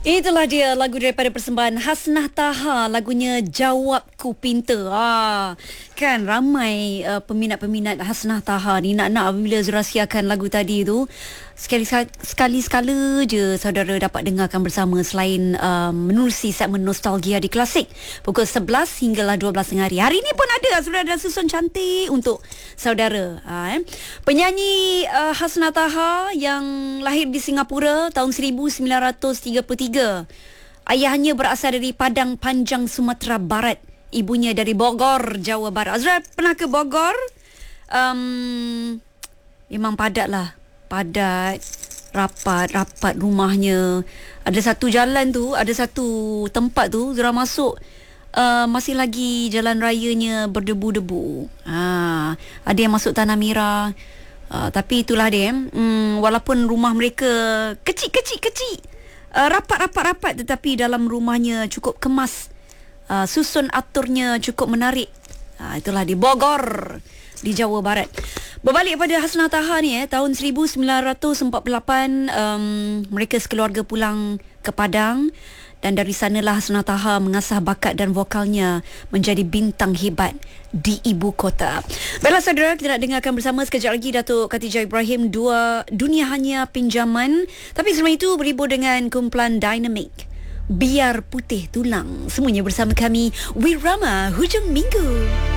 Itulah dia lagu daripada persembahan Hasnah Taha, lagunya Jawabku Pinta. Kan ramai peminat-peminat Hasnah Taha ni nak apabila rahsiakan lagu tadi tu. Sekali-sekala je saudara dapat dengarkan bersama selain menerusi segmen nostalgia di Klasik pukul 11 hinggalah 12 tengah hari. Hari ni pun ada saudara susun cantik untuk saudara. Penyanyi Hasnah Taha yang lahir di Singapura tahun 1933. Ayahnya berasal dari Padang Panjang, Sumatera Barat. Ibunya dari Bogor, Jawa Barat. Azra pernah ke Bogor? Memang padat lah. Padat, rapat rumahnya. Ada satu jalan tu, ada satu tempat tu, Zura masuk, masih lagi jalan rayanya berdebu-debu. Ada yang masuk Tanah Merah. Tapi itulah dia. Walaupun rumah mereka kecil, rapat, tetapi dalam rumahnya cukup kemas. Susun aturnya cukup menarik. Itulah di Bogor, di Jawa Barat. Berbalik pada Hasnah Taha ni, tahun 1948 mereka sekeluarga pulang ke Padang, dan dari sanalah Hasnah Taha mengasah bakat dan vokalnya menjadi bintang hebat di ibu kota. Baiklah saudara, kita nak dengarkan bersama sekejap lagi Datuk Khatijah Ibrahim, Dunia Hanya Pinjaman. Tapi sebelum itu berhibur dengan kumpulan Dynamic, Biar Putih Tulang. Semuanya bersama kami, Wirama Hujung Minggu.